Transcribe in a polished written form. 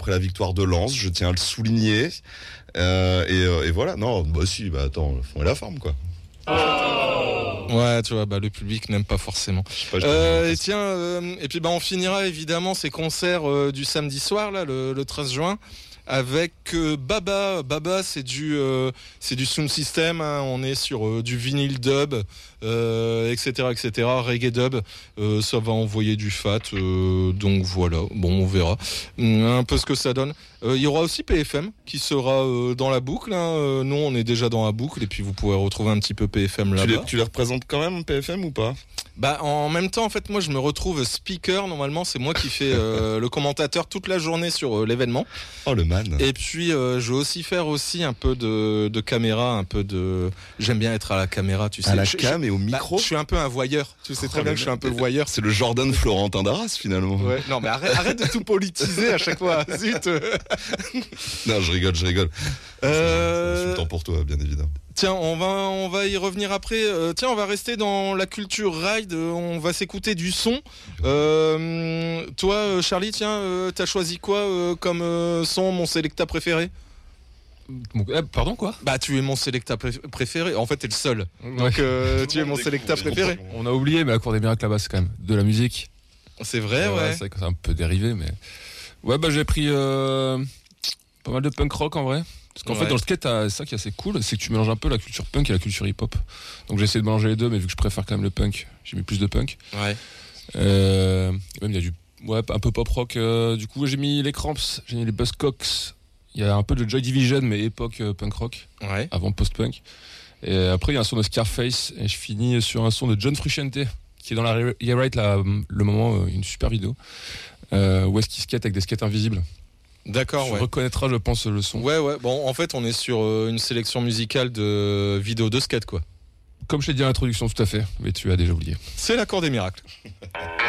après la victoire de Lens, je tiens à le souligner. Et voilà, non, attends, le fond et la forme, quoi. Ouais, tu vois, le public n'aime pas forcément. Et puis on finira évidemment ces concerts du samedi soir, là, le 13 juin. Avec Baba. Baba, c'est du sound system, hein. On est sur du vinyle dub, etc., reggae dub. Ça va envoyer du fat, donc voilà. Bon, on verra un peu ce que ça donne. Il y aura aussi PFM qui sera dans la boucle, hein. Nous, on est déjà dans la boucle, et puis vous pourrez retrouver un petit peu PFM là-bas. Tu les représentes quand même, PFM, ou pas ? En même temps, en fait, moi, je me retrouve speaker. Normalement, c'est moi qui fais le commentateur toute la journée sur l'événement. Oh, le man. Et puis, je vais aussi faire un peu de caméra, j'aime bien être à la caméra, tu sais. À la cam et au micro. Je suis un peu un voyeur. Tu sais très bien que je suis un peu voyeur. C'est le Jordan Florentin d'Arras, finalement. Ouais. Non, mais arrête de tout politiser à chaque fois. Zut. Non, je rigole. C'est insultant pour toi, bien évidemment. Tiens, on va y revenir après. On va rester dans la culture ride. On va s'écouter du son. Toi, Charlie, t'as choisi quoi comme son, mon Selecta préféré ? Pardon, quoi ? Tu es mon Selecta préféré. En fait, t'es le seul. Donc, tu es mon Selecta préféré. On a oublié, mais la Cour des miracles là-bas, c'est quand même de la musique. C'est vrai, ouais. C'est vrai que c'est un peu dérivé, mais. Ouais, j'ai pris pas mal de punk rock en vrai. Parce qu'en fait, dans le skate, c'est ça qui est assez cool, c'est que tu mélanges un peu la culture punk et la culture hip-hop. Donc j'ai essayé de mélanger les deux, mais vu que je préfère quand même le punk, j'ai mis plus de punk. Ouais. Même il y a un peu pop rock. Du coup, j'ai mis les Cramps, j'ai mis les Buzzcocks. Il y a un peu de Joy Division, mais époque punk rock, avant post-punk. Et après, il y a un son de Scarface, et je finis sur un son de John Frusciante, qui est dans la Yeah Right, là, le moment, une super vidéo, où est-ce qu'il skate avec des skates invisibles. D'accord, tu reconnaîtras, je pense, le son. Ouais. Bon, en fait, on est sur une sélection musicale de vidéos de skate, quoi. Comme je l'ai dit à l'introduction, tout à fait, mais tu as déjà oublié. C'est la Cour des miracles.